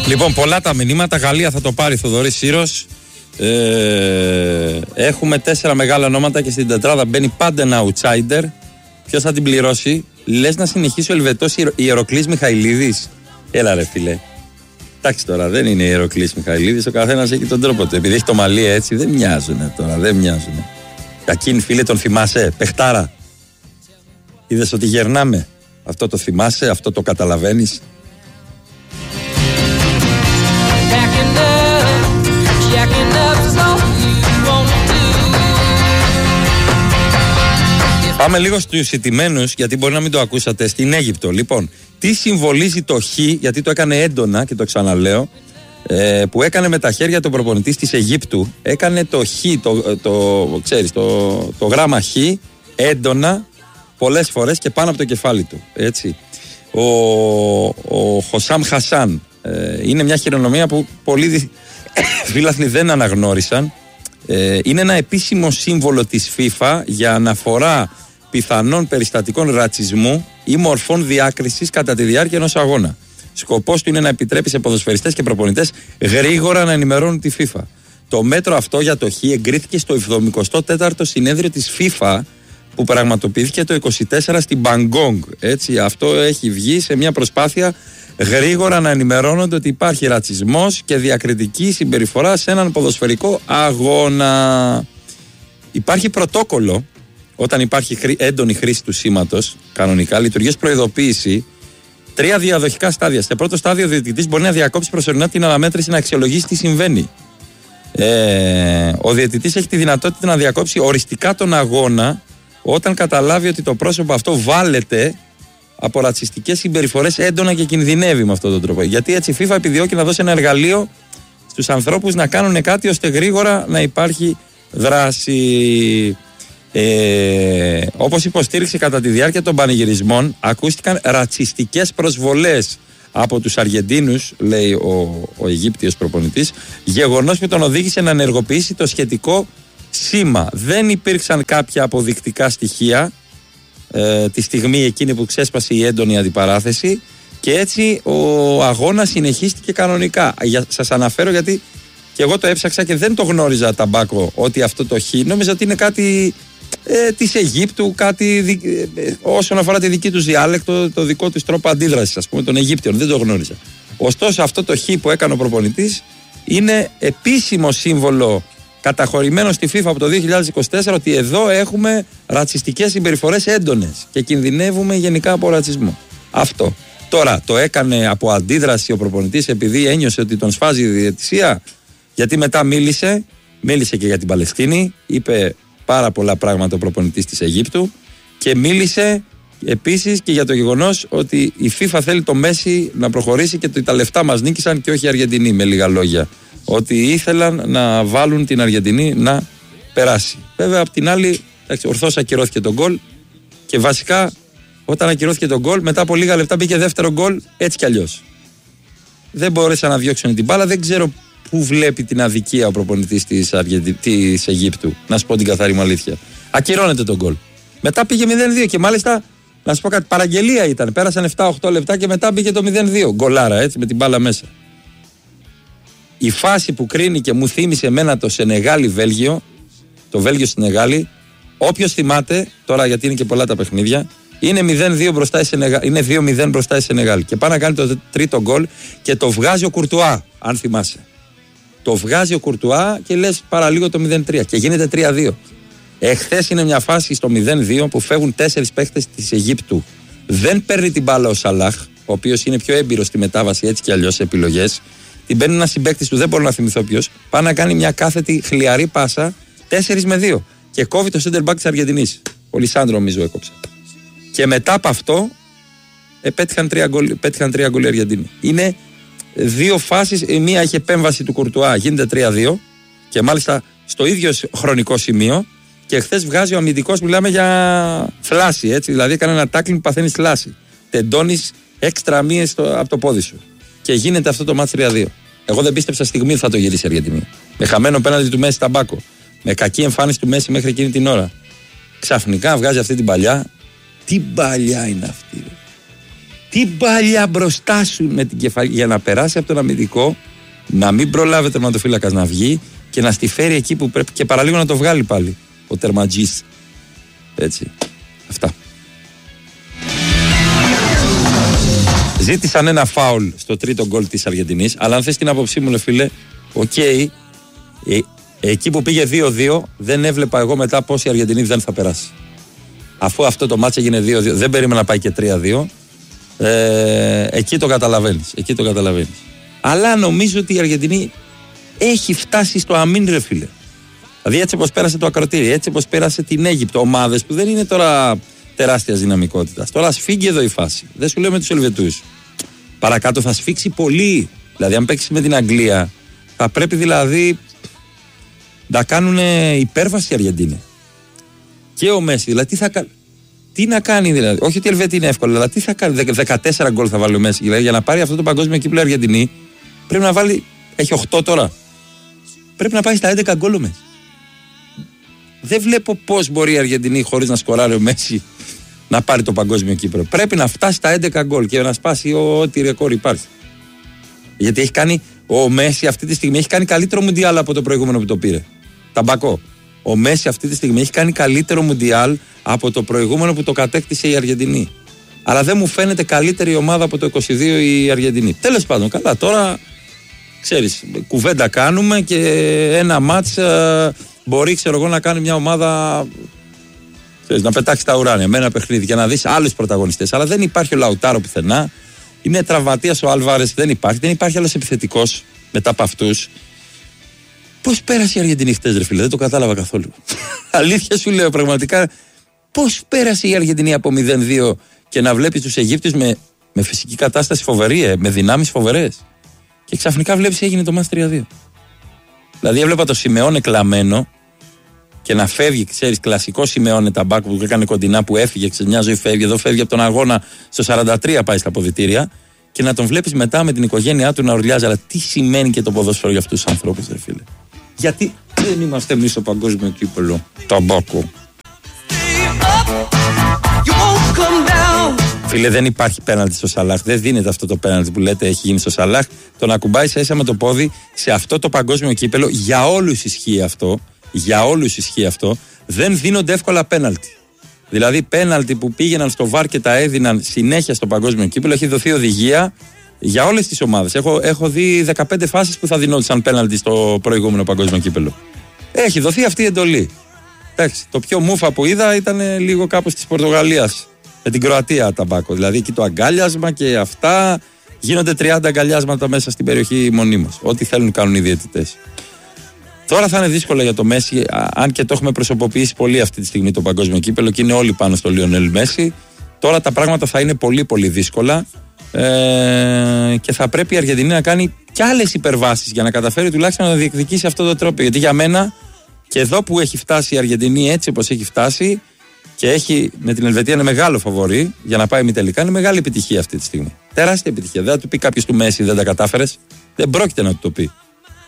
Λοιπόν, πολλά τα μηνύματα. Γαλλία θα το πάρει Θοδωρής Σύρος. Έχουμε 4 μεγάλα ονόματα και στην τετράδα μπαίνει πάντα ένα outsider. Ποιος θα την πληρώσει? Λες να συνεχίσει ο Ελβετός Ιεροκλής Μιχαηλίδης? Έλα ρε φίλε. Εντάξει τώρα, δεν είναι Ιεροκλής Μιχαηλίδης, ο καθένας έχει τον τρόπο του. Επειδή έχει το μαλλί έτσι, δεν μοιάζουνε τώρα, δεν μοιάζουνε. Κακήν φίλε, τον θυμάσαι, παιχτάρα? Είδες ότι γερνάμε? Αυτό το θυμάσαι, αυτό το καταλαβαίνεις? Πάμε λίγο στους ηττημένους, γιατί μπορεί να μην το ακούσατε, στην Αίγυπτο. Λοιπόν, τι συμβολίζει το Χ, γιατί το έκανε έντονα και το ξαναλέω, που έκανε με τα χέρια τον προπονητής της Αιγύπτου. Έκανε το Χ, το γράμμα Χ, έντονα, πολλές φορές και πάνω από το κεφάλι του. Έτσι. Ο Χωσάμ Χασάν είναι μια χειρονομία που πολλοί φίλαθλοι δεν αναγνώρισαν. Είναι ένα επίσημο σύμβολο της FIFA για αναφορά πιθανών περιστατικών ρατσισμού ή μορφών διάκρισης κατά τη διάρκεια ενός αγώνα. Σκοπός του είναι να επιτρέπει σε ποδοσφαιριστές και προπονητές γρήγορα να ενημερώνουν τη FIFA. Το μέτρο αυτό για το Χ εγκρίθηκε στο 74ο συνέδριο της FIFA που πραγματοποιήθηκε το 24 στην Μπαγκόγκ. Έτσι, αυτό έχει βγει σε μια προσπάθεια γρήγορα να ενημερώνονται ότι υπάρχει ρατσισμός και διακριτική συμπεριφορά σε έναν ποδοσφαιρικό αγώνα. Υπάρχει πρωτόκολλο όταν υπάρχει έντονη χρήση του σήματος, κανονικά λειτουργεί ως προειδοποίηση. 3 διαδοχικά στάδια. Στο πρώτο στάδιο, ο διαιτητής μπορεί να διακόψει προσωρινά την αναμέτρηση να αξιολογήσει τι συμβαίνει. Ο διαιτητής έχει τη δυνατότητα να διακόψει οριστικά τον αγώνα όταν καταλάβει ότι το πρόσωπο αυτό βάλεται από ρατσιστικές συμπεριφορές έντονα και κινδυνεύει με αυτόν τον τρόπο. Γιατί έτσι η FIFA επιδιώκει να δώσει ένα εργαλείο στους ανθρώπους να κάνουν κάτι ώστε γρήγορα να υπάρχει δράση. Όπως υποστήριξε κατά τη διάρκεια των πανηγυρισμών, ακούστηκαν ρατσιστικές προσβολές από τους Αργεντίνους, λέει ο Αιγύπτιος προπονητής, γεγονός που τον οδήγησε να ενεργοποιήσει το σχετικό σήμα. Δεν υπήρξαν κάποια αποδεικτικά στοιχεία τη στιγμή εκείνη που ξέσπασε η έντονη αντιπαράθεση και έτσι ο αγώνας συνεχίστηκε κανονικά. Σας αναφέρω γιατί και εγώ το έψαξα και δεν το γνώριζα, Ταμπάκο, ότι αυτό το Χ νόμιζα ότι είναι κάτι της Αιγύπτου, κάτι όσον αφορά τη δική τους διάλεκτο, το δικό τους τρόπο αντίδρασης, ας πούμε, των Αιγύπτιων. Δεν το γνώριζα. Ωστόσο αυτό το Χ που έκανε ο προπονητής είναι επίσημο σύμβολο καταχωρημένο στη FIFA από το 2024 ότι εδώ έχουμε ρατσιστικές συμπεριφορές έντονες και κινδυνεύουμε γενικά από ρατσισμό. Αυτό. Τώρα το έκανε από αντίδραση ο προπονητής επειδή ένιωσε ότι τον σφάζει η διαιτησία, γιατί μετά μίλησε και για την Παλαιστίνη, είπε πάρα πολλά πράγματα ο προπονητής της Αιγύπτου και μίλησε επίσης και για το γεγονός ότι η FIFA θέλει το Μέση να προχωρήσει και ότι τα λεφτά μας νίκησαν και όχι οι Αργεντινοί, με λίγα λόγια. Ότι ήθελαν να βάλουν την Αργεντινή να περάσει. Βέβαια, απ' την άλλη, ορθώς ακυρώθηκε το γκολ και βασικά όταν ακυρώθηκε το γκολ, μετά από λίγα λεπτά μπήκε δεύτερο γκολ έτσι κι αλλιώς. Δεν μπόρεσαν να διώξουν την μπάλα. Δεν ξέρω πού βλέπει την αδικία ο προπονητής της Αιγύπτου. Να σου πω την καθαρή μου αλήθεια. Ακυρώνεται το γκολ. Μετά πήγε 0-2 και μάλιστα, να σου πω κάτι, παραγγελία ήταν. Πέρασαν 7-8 λεπτά και μετά πήγε το 0-2. Γκολάρα, έτσι, με την μπάλα μέσα. Η φάση που κρίνει και μου θύμισε εμένα το Σενεγάλη-Βέλγιο, το Βέλγιο-Σενεγάλη, όποιος θυμάται, τώρα γιατί είναι και πολλά τα παιχνίδια, είναι 0-2 μπροστά η Σενεγάλη, είναι 2-0 μπροστά η Σενεγάλη. Και πάει να κάνει το τρίτο γκολ και το βγάζει ο Κουρτουά, αν θυμάσαι. Το βγάζει ο Κουρτουά και λες παραλίγο το 0-3 και γίνεται 3-2. Εχθές είναι μια φάση στο 0-2 που φεύγουν 4 παίχτες της Αιγύπτου. Δεν παίρνει την μπάλα ο Σαλάχ, ο οποίος είναι πιο έμπειρος στη μετάβαση έτσι κι αλλιώς σε επιλογές. Την παίρνει ένα συμπαίκτης του, δεν μπορώ να θυμηθώ ποιος. Πάει να κάνει μια κάθετη χλιαρή πάσα 4-2 και κόβει το center back της Αργεντινής. Ο Λισάνδρο, νομίζω, έκοψε. Και μετά από αυτό πέτυχαν 3 γκολ οι Αργεντινοί. Είναι 2 φάσεις. Η μία έχει επέμβαση του Κουρτουά, γίνεται 3-2 και μάλιστα στο ίδιο χρονικό σημείο. Και χθες βγάζει ο αμυντικός, μιλάμε για θλάση, έτσι. Δηλαδή έκανε ένα τάκλινγκ που παθαίνεις θλάση. Τεντώνεις έξτρα μύες από το πόδι σου. Και γίνεται αυτό το μάτς 3-2. Εγώ δεν πίστεψα στιγμή ότι θα το γυρίσει η Αργεντινή. Με χαμένο πέναλτι του Μέση Ταμπάκο. Με κακή εμφάνιση του Μέση μέχρι εκείνη την ώρα. Ξαφνικά βγάζει αυτή την παλιά. Τι παλιά είναι αυτή, ρε. την παλιά μπροστά σου με την κεφαλή για να περάσει από τον αμυντικό, να μην προλάβει ο τερματοφύλακας να βγει και να στη φέρει εκεί που πρέπει και παραλίγο να το βγάλει πάλι ο τερματζής. Έτσι. Αυτά. Ζήτησαν ένα φάουλ στο τρίτο γκολ της Αργεντινής, αλλά αν θες την άποψή μου, φίλε, εκεί που πήγε 2-2, δεν έβλεπα εγώ μετά πώς η Αργεντινή δεν θα περάσει. Αφού αυτό το μάτς έγινε 2-2, δεν περίμενα να πάει και 3-2. Εκεί το καταλαβαίνεις. Αλλά νομίζω ότι η Αργεντινή έχει φτάσει στο αμήν, ρε φίλε. Δηλαδή έτσι όπως πέρασε το ακροτήρι, έτσι όπως πέρασε την Αίγυπτο, ομάδες που δεν είναι τώρα τεράστιας δυναμικότητας. Τώρα σφίγγει εδώ η φάση. Δεν σου λέω με τους Ελβετούς. Παρακάτω θα σφίξει πολύ. Δηλαδή, αν παίξει με την Αγγλία, θα πρέπει δηλαδή να κάνουν υπέρβαση οι Αργεντίνοι. Και ο Μέση, δηλαδή τι να κάνει, δηλαδή. Όχι ότι η Ελβετία είναι εύκολα, αλλά τι θα κάνει. 14 γκολ θα βάλει ο Μέση. Δηλαδή, για να πάρει αυτό το παγκόσμιο κύπελλο η Αργεντινή, πρέπει να βάλει. Έχει 8 τώρα. Πρέπει να πάει στα 11 γκολ ο Μέση. Δεν βλέπω πώς μπορεί η Αργεντινή, χωρίς να σκοράρει ο Μέση, να πάρει το παγκόσμιο κύπελλο. Πρέπει να φτάσει στα 11 γκολ και να σπάσει ό,τι ρεκόρ υπάρχει. Γιατί έχει κάνει, ο Μέση αυτή τη στιγμή έχει κάνει καλύτερο μουντιάλ από το προηγούμενο που το πήρε. Ταμπακό. Ο Μέση αυτή τη στιγμή έχει κάνει καλύτερο μουντιάλ από το προηγούμενο που το κατέκτησε η Αργεντινή. Αλλά δεν μου φαίνεται καλύτερη ομάδα από το 22 η Αργεντινή. Τέλος πάντων, καλά, τώρα ξέρεις, κουβέντα κάνουμε και ένα μάτς μπορεί, ξέρω εγώ, να κάνει μια ομάδα. Ξέρεις, να πετάξει τα ουράνια με ένα παιχνίδι και να δεις άλλους πρωταγωνιστές. Αλλά δεν υπάρχει ο Λαουτάρο πουθενά. Είναι τραυματίας ο Άλβαρες, δεν υπάρχει άλλος επιθετικός μετά από αυτούς. Πώς πέρασε η Αργεντινή χτες, ρε φίλε, δεν το κατάλαβα καθόλου. Αλήθεια σου λέω, πραγματικά. Πώς πέρασε η Αργεντινή από 0-2 και να βλέπεις τους Αιγύπτιους με φυσική κατάσταση φοβερή, με δυνάμεις φοβερές. Και ξαφνικά βλέπεις έγινε το μάτς 3-2. Δηλαδή έβλεπα το Σιμεώνε κλαμμένο και να φεύγει, ξέρεις, κλασικό Σιμεώνε ταμπάκου που έκανε κοντινά, που έφυγε, ξέρεις, μια ζωή φεύγει, εδώ φεύγει από τον αγώνα, στο 43 πάει στα αποδυτήρια, και να τον βλέπεις μετά με την οικογένειά του να ουρλιάζει. Αλλά τι σημαίνει και το ποδόσφαιρο για αυτούς τους ανθρώπους, ρε φίλε? Γιατί δεν είμαστε εμείς στο παγκόσμιο κύπελλο ταμπάκου? Φίλε, δεν υπάρχει πέναλτι στο Σαλάχ. Δεν δίνεται αυτό το πέναλτι που λέτε έχει γίνει στο Σαλάχ. Το να κουμπάει ίσα με το πόδι σε αυτό το παγκόσμιο κύπελλο, για όλους ισχύει αυτό. Για όλους ισχύει αυτό. Δεν δίνονται εύκολα πέναλτι. Δηλαδή, πέναλτι που πήγαιναν στο βαρ και τα έδιναν συνέχεια στο παγκόσμιο κύπελλο, έχει δοθεί οδηγία για όλες τις ομάδες. Έχω δει 15 φάσεις που θα δινόντουσαν πέναλτι στο προηγούμενο παγκόσμιο κύπελλο. Έχει δοθεί αυτή η εντολή. Εντάξει, το πιο μούφα που είδα ήταν λίγο κάπως της Πορτογαλίας. Με την Κροατία ταμπάκο. Δηλαδή εκεί το αγκάλιασμα και αυτά. Γίνονται 30 αγκαλιάσματα μέσα στην περιοχή μονίμως. Ό,τι θέλουν κάνουν οι διαιτητές. Τώρα θα είναι δύσκολο για το Μέση, αν και το έχουμε προσωποποιήσει πολύ αυτή τη στιγμή το παγκόσμιο κύπελλο και είναι όλοι πάνω στο Λιονέλ Μέση. Τώρα τα πράγματα θα είναι πολύ πολύ δύσκολα και θα πρέπει η Αργεντινή να κάνει κι άλλες υπερβάσεις για να καταφέρει τουλάχιστον να διεκδικήσει αυτό το τρόπο. Γιατί για μένα και εδώ που έχει φτάσει η Αργεντινή έτσι όπως έχει φτάσει, και έχει με την Ελβετία είναι μεγάλο φαβορί για να πάει ημιτελικά, είναι μεγάλη επιτυχία αυτή τη στιγμή. Τεράστια επιτυχία. Δεν θα του πει κάποιος του Μέση δεν τα κατάφερες. Δεν πρόκειται να του το πει.